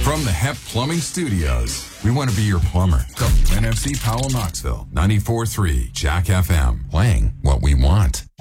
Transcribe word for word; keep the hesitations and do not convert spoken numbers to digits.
From the Hep Plumbing Studios, we want to be your plumber. Call N F C Powell Knoxville, ninety-four point three Jack F M, playing what we want.